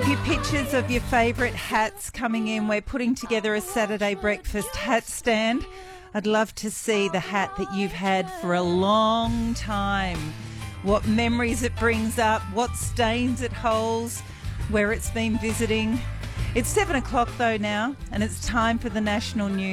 few pictures of your favourite hats coming in. We're putting together a Saturday breakfast hat stand. I'd love to see the hat that you've had for a long time. What memories it brings up, what stains it holds, where it's been visiting. It's 7 o'clock though now, and it's time for the national news.